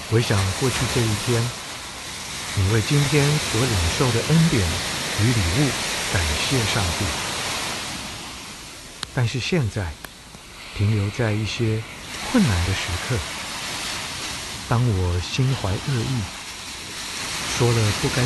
回想过去这一天，你为今天所领受的恩典与礼物感谢上帝。但是现在停留在一些困难的时刻，当我心怀恶意，说了不该